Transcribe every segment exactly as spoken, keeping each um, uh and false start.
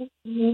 Mm-hmm.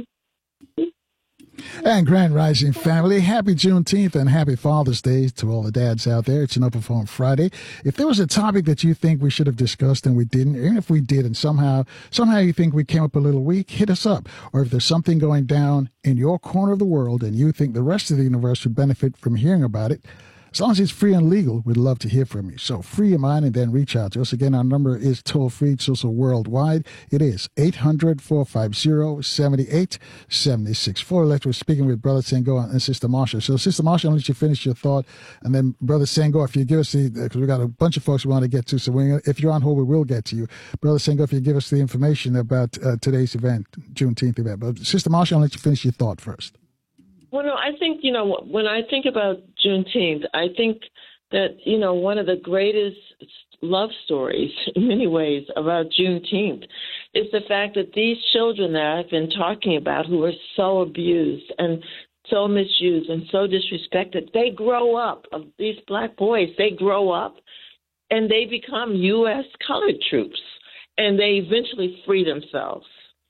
And Grand Rising family, happy Juneteenth and happy Father's Day to all the dads out there. It's an Open Forum Friday. If there was a topic that you think we should have discussed and we didn't, even if we did and somehow, somehow you think we came up a little weak, hit us up. Or if there's something going down in your corner of the world and you think the rest of the universe would benefit from hearing about it, as long as it's free and legal, we'd love to hear from you. So free your mind and then reach out to us. Again, our number is toll-free. It's also worldwide. It is eight hundred, four five zero, seven eight seven six. For elect, we're speaking with Brother Senghor and Sister Marsha. So, Sister Marsha, I'll let you finish your thought. And then, Brother Senghor, if you give us the, because we got a bunch of folks we want to get to. So we, if you're on hold, we will get to you. Brother Senghor, if you give us the information about uh, today's event, Juneteenth event. But Sister Marsha, I'll let you finish your thought first. Well, no, I think, you know, when I think about Juneteenth, I think that, you know, one of the greatest love stories in many ways about Juneteenth is the fact that these children that I've been talking about who are so abused and so misused and so disrespected, they grow up, these black boys, they grow up and they become U S colored troops and they eventually free themselves.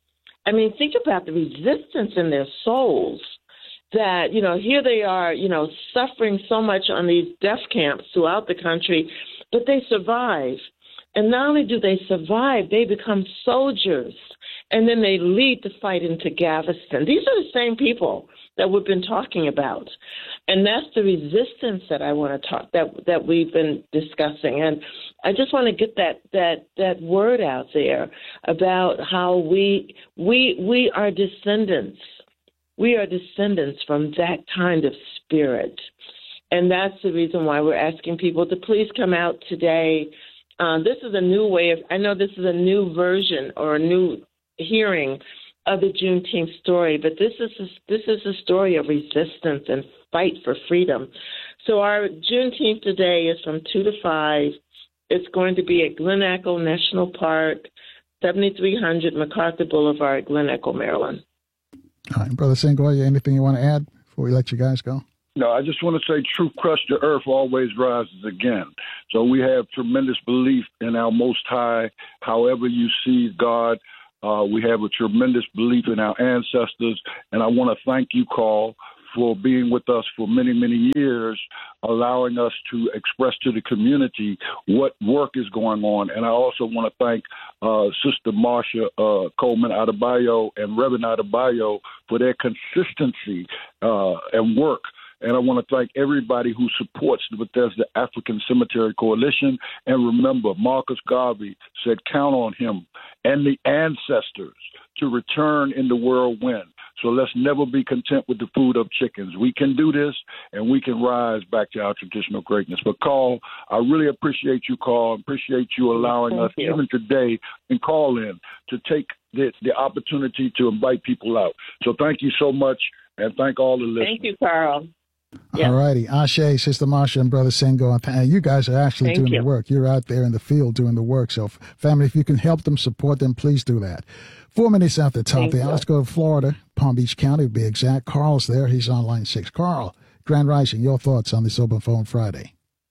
I mean, think about the resistance in their souls. That, you know, here they are, you know, suffering so much on these death camps throughout the country, but they survive. And not only do they survive, they become soldiers, and then they lead the fight into Galveston. These are the same people that we've been talking about. And that's the resistance that I want to talk, that that we've been discussing. And I just want to get that that that word out there about how we we we are descendants. We are descendants from that kind of spirit. And that's the reason why we're asking people to please come out today. Um, this is a new way of, I know this is a new version or a new hearing of the Juneteenth story, but this is a, this is a story of resistance and fight for freedom. So our Juneteenth today is from two to five. It's going to be at Glen Echo National Park, seventy-three hundred MacArthur Boulevard, Glen Echo, Maryland. All right, Brother Senghor, anything you want to add before we let you guys go? No, I just want to say truth crushed the earth always rises again. So we have tremendous belief in our Most High. However you see God, uh, we have a tremendous belief in our ancestors. And I want to thank you, Carl, for being with us for many, many years, allowing us to express to the community what work is going on. And I also want to thank uh, Sister Marsha uh, Coleman Adebayo and Reverend Adebayo for their consistency uh, and work. And I want to thank everybody who supports the Bethesda African Cemetery Coalition. And remember, Marcus Garvey said, count on him and the ancestors to return in the whirlwind. So let's never be content with the food of chickens. We can do this, and we can rise back to our traditional greatness. But, Carl, I really appreciate you, Carl. Appreciate you allowing Thank us, you. even today, and call in to take the, the opportunity to invite people out. So thank you so much, and thank all the listeners. Thank you, Carl. Yeah. All righty. Ashe, Sister Marsha, and Brother Senghor, you guys are actually Thank doing you. the work. You're out there in the field doing the work. So, family, if you can help them, support them, please do that. Four minutes after the top Thank there, you. let's go to Florida, Palm Beach County to be exact. Carl's there. He's on line six. Carl, Grand Rising, your thoughts on this Open Phone Friday?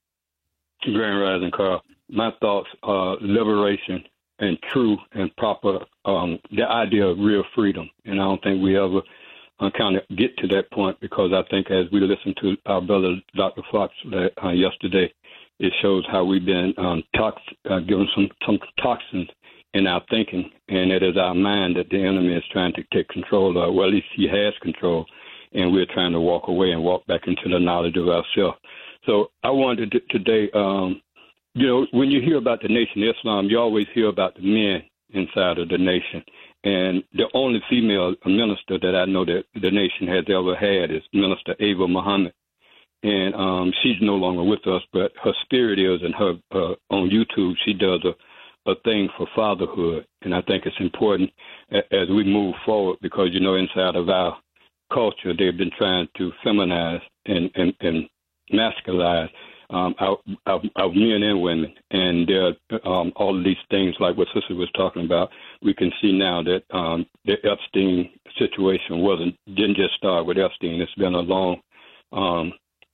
Grand Rising, Carl. My thoughts are liberation and true and proper, um, the idea of real freedom. And I don't think we ever uh, kind of get to that point, because I think as we listened to our brother, Doctor Fox, uh, yesterday, it shows how we've been um, tox- uh, given some, some toxins in our thinking, and it is our mind that the enemy is trying to take control of. Well, at least he has control, and we're trying to walk away and walk back into the knowledge of ourselves. So I wanted to, today, um, you know, when you hear about the Nation of Islam, you always hear about the men inside of the nation. And the only female minister that I know that the nation has ever had is Minister Ava Muhammad. And um, she's no longer with us, but her spirit is, and her uh, on YouTube, she does a, a thing for fatherhood. And I think it's important as we move forward, because, you know, inside of our culture, they've been trying to feminize and, and, and masculize um, our, our, our men and women. And there are um, all of these things like what Sister was talking about. We can see now that um, the Epstein situation wasn't didn't just start with Epstein. It's been a long um,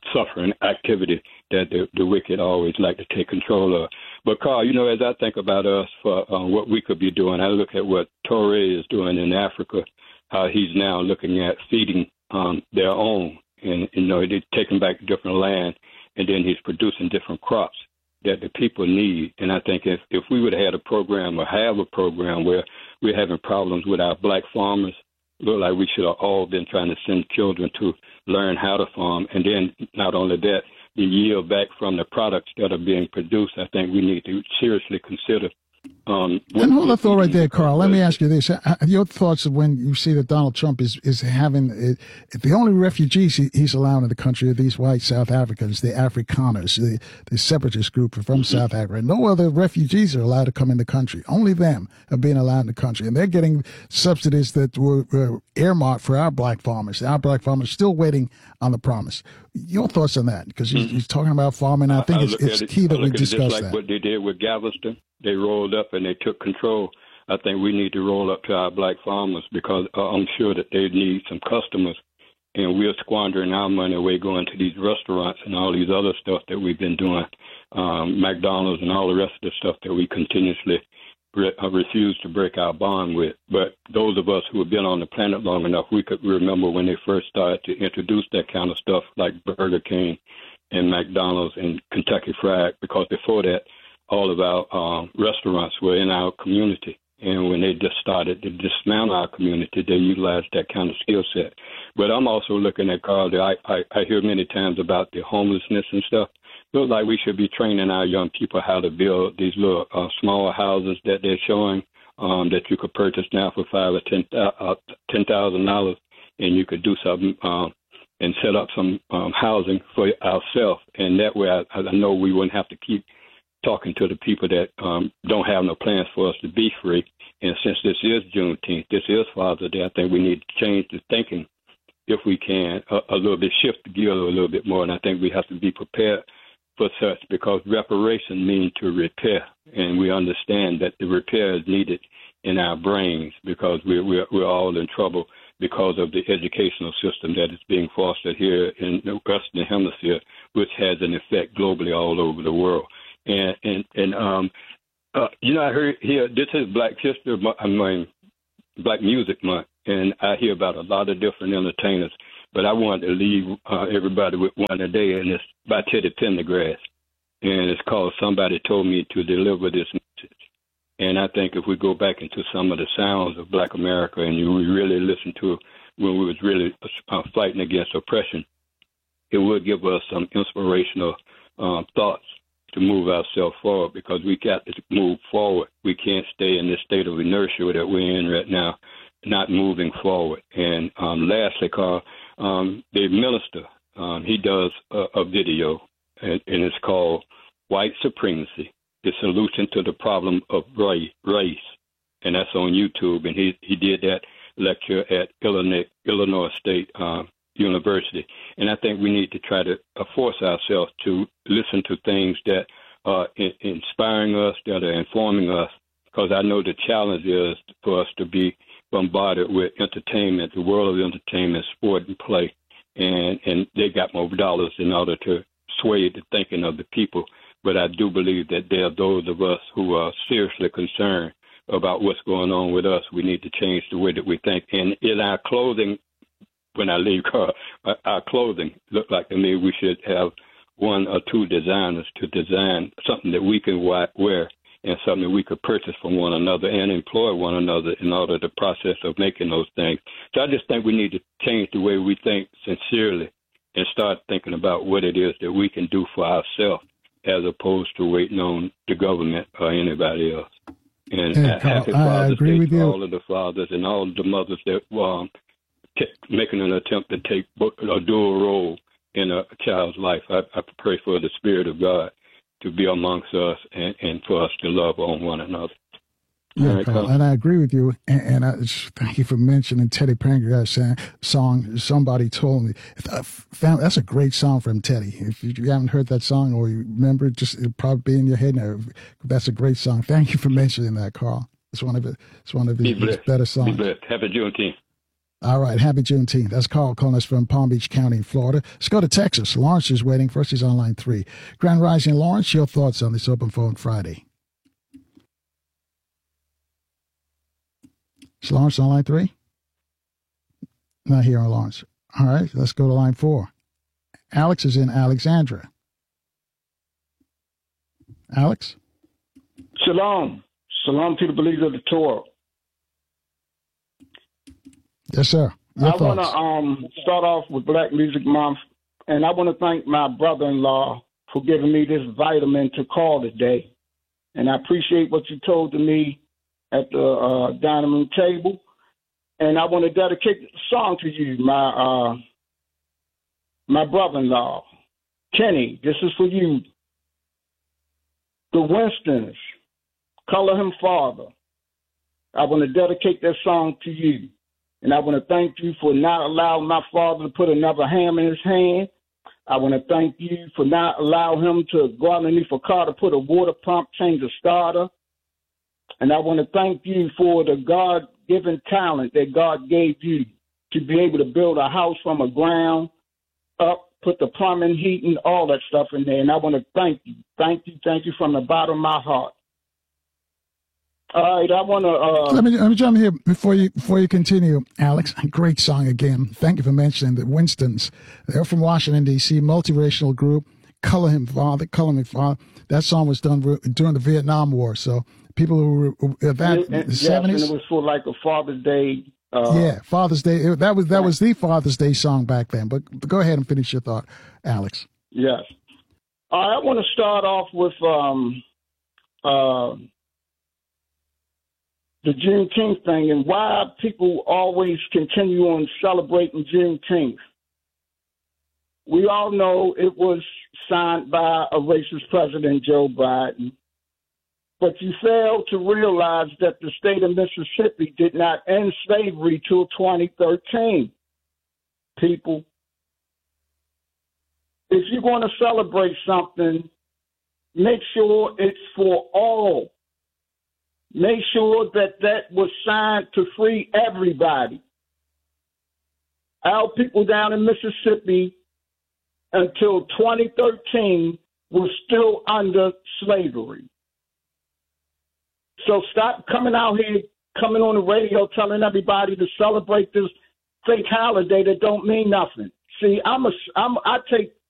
suffering activity that the, the wicked always like to take control of. But, Carl, you know, as I think about us for uh, what we could be doing, I look at what Toure is doing in Africa, how he's now looking at feeding um, their own. And, you know, they're taking back different land, and then he's producing different crops that the people need. And I think if, if we would have had a program or have a program where we're having problems with our black farmers, look like we should have all been trying to send children to learn how to farm. And then not only that, the yield back from the products that are being produced, I think we need to seriously consider. Um, and hold the thought right there, Carl. Let me ask you this. Your thoughts of when you see that Donald Trump is, is having uh, the only refugees he, he's allowed in the country are these white South Africans, the Afrikaners, the, the separatist group from mm-hmm. South Africa. No other refugees are allowed to come in the country. Only them are being allowed in the country. And they're getting subsidies that were, were earmarked for our black farmers. Our black farmers are still waiting on the promise. Your thoughts on that? Because he's, mm-hmm. he's talking about farming. I think I, I it's, it's it, key that we discuss just like that. What they did with Galveston. They rolled up and they took control. I think we need to roll up to our black farmers because uh, I'm sure that they need some customers. And we're squandering our money away going to these restaurants and all these other stuff that we've been doing, um, McDonald's and all the rest of the stuff that we continuously re- uh, refuse to break our bond with. But those of us who have been on the planet long enough, we could remember when they first started to introduce that kind of stuff like Burger King and McDonald's and Kentucky Fried, because before that, all of our um, restaurants were in our community. And when they just started to dismantle our community, they utilized that kind of skill set. But I'm also looking at, Carl, I, I, I hear many times about the homelessness and stuff. Look like we should be training our young people how to build these little uh, small houses that they're showing um, that you could purchase now for five or ten uh, ten thousand dollars, and you could do something um, and set up some um, housing for ourselves. And that way, I, I know we wouldn't have to keep talking to the people that um, don't have no plans for us to be free. And since this is Juneteenth, this is Father's Day, I think we need to change the thinking, if we can, a, a little bit, shift the gear a little bit more. And I think we have to be prepared for such, because reparation means to repair. And we understand that the repair is needed in our brains because we're, we're, we're all in trouble because of the educational system that is being fostered here in the Western Hemisphere, which has an effect globally all over the world. And, and, and um, uh, you know, I heard here, this is Black History, I mean, Black Music Month, and I hear about a lot of different entertainers, but I wanted to leave uh, everybody with one today, and it's by Teddy Pendergrass, and it's called Somebody Told Me to Deliver This Message. And I think if we go back into some of the sounds of Black America and you really listen to when we was really uh, fighting against oppression, it would give us some inspirational um, thoughts to move ourselves forward, because we got to move forward. We can't stay in this state of inertia that we're in right now, not moving forward. And um, lastly, Carl, um, the minister, um, he does a, a video, and, and it's called White Supremacy, the Solution to the Problem of Race. And that's on YouTube. And he, he did that lecture at Illinois, Illinois State uh, University. And I think we need to try to uh, force ourselves to listen to things that are in- inspiring us, that are informing us, because I know the challenge is for us to be bombarded with entertainment, the world of entertainment, sport, and play. And, and they got more dollars in order to sway the thinking of the people. But I do believe that there are those of us who are seriously concerned about what's going on with us. We need to change the way that we think. And in our clothing, when I leave, Carl, our clothing look like to me we should have one or two designers to design something that we can wear and something that we could purchase from one another and employ one another in order to process of making those things. So I just think we need to change the way we think sincerely and start thinking about what it is that we can do for ourselves as opposed to waiting on the government or anybody else. And hey, Carl, happy Father's Day to you. all of the fathers and all of the mothers that um, t- making an attempt to take a dual role in a child's life. I, I pray for the Spirit of God to be amongst us and, and for us to love on one another. Yeah, right, Carl, and I agree with you. And, and I thank you for mentioning Teddy Pendergrass' song, Somebody Told Me. That's a great song from Teddy. If you haven't heard that song or you remember it, just it'll probably be in your head now. That's a great song. Thank you for mentioning that, Carl. It's one of it. It's one of his, his better songs. Be blessed. Happy Juneteenth. All right. Happy Juneteenth. That's Carl calling us from Palm Beach County, Florida. Let's go to Texas. Lawrence is waiting for us. He's on line three. Grand Rising, Lawrence, your thoughts on this Open Phone Friday? Is Lawrence on line three? Not here on Lawrence. All right. Let's go to line four. Alex is in Alexandria. Alex? Shalom. Shalom to the believers of the Torah. Yes, sir. Your I want to um, start off with Black Music Month, and I want to thank my brother-in-law for giving me this vitamin to call today. And I appreciate what you told to me at the uh, dining room table. And I want to dedicate the song to you, my uh, my brother-in-law. Kenny, this is for you. The Winstons, Color Him Father. I want to dedicate that song to you. And I want to thank you for not allowing my father to put another ham in his hand. I want to thank you for not allowing him to go underneath a car to put a water pump, change a starter. And I want to thank you for the God-given talent that God gave you to be able to build a house from a ground up, put the plumbing, heating, all that stuff in there. And I want to thank you. Thank you, thank you from the bottom of my heart. All right, I want to. Uh, let me let me jump here before you before you continue, Alex. Great song again. Thank you for mentioning the Winstons. They're from Washington D C, multiracial group. Color Him Father, Color Me Father. That song was done during the Vietnam War. So people who were at that and, and, the seventies. Yes, and it was for like a Father's Day. Uh, yeah, Father's Day. It, that was that was the Father's Day song back then. But, but go ahead and finish your thought, Alex. Yes. All right, I want to start off with um, uh, the Juneteenth thing and why people always continue on celebrating Juneteenth. We all know it was signed by a racist president, Joe Biden. But you fail to realize that the state of Mississippi did not end slavery till twenty thirteen. People, if you're going to celebrate something, make sure it's for all. Make sure that that was signed to free everybody. Our people down in Mississippi until twenty thirteen were still under slavery. So stop coming out here, coming on the radio, telling everybody to celebrate this fake holiday that don't mean nothing. See, I'm a, I'm, I take